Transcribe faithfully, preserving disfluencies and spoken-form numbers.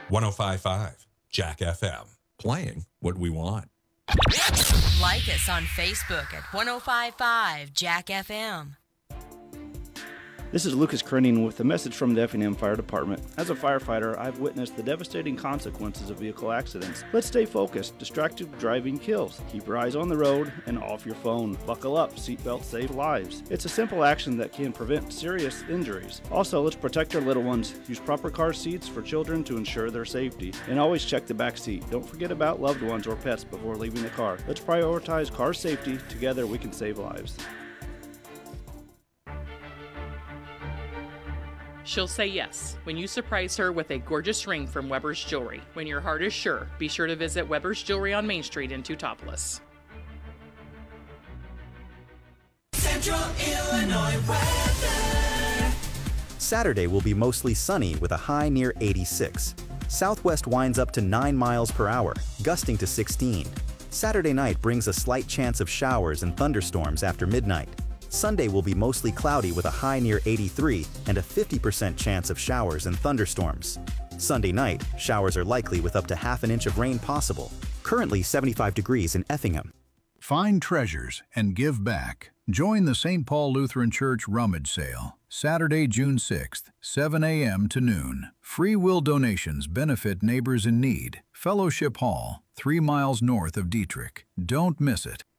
one oh five point five Jack F M. Playing what we want. Like us on Facebook at one oh five point five Jack F M. This is Lucas Kerning with a message from the Effingham Fire Department. As a firefighter, I've witnessed the devastating consequences of vehicle accidents. Let's stay focused. Distracted driving kills. Keep your eyes on the road and off your phone. Buckle up. Seatbelts save lives. It's a simple action that can prevent serious injuries. Also, let's protect our little ones. Use proper car seats for children to ensure their safety. And always check the back seat. Don't forget about loved ones or pets before leaving the car. Let's prioritize car safety. Together, we can save lives. She'll say yes when you surprise her with a gorgeous ring from Weber's Jewelry. When your heart is sure, be sure to visit Weber's Jewelry on Main Street in Teutopolis. Central Illinois weather. Saturday will be mostly sunny with a high near eighty-six. Southwest winds up to nine miles per hour, gusting to sixteen. Saturday night brings a slight chance of showers and thunderstorms after midnight. Sunday will be mostly cloudy with a high near eighty-three and a fifty percent chance of showers and thunderstorms. Sunday night, showers are likely with up to half an inch of rain possible. Currently seventy-five degrees in Effingham. Find treasures and give back. Join the Saint Paul Lutheran Church Rummage Sale, Saturday, June sixth, seven a.m. to noon. Free will donations benefit neighbors in need. Fellowship Hall, three miles north of Dietrich. Don't miss it.